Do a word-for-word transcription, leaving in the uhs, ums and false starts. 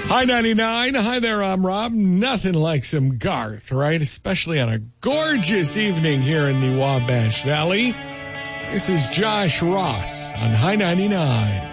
Hi ninety-nine. Hi there, I'm Rob. Nothing like some Garth, right? Especially on a gorgeous evening here in the Wabash Valley. This is Josh Ross on Hi ninety-nine.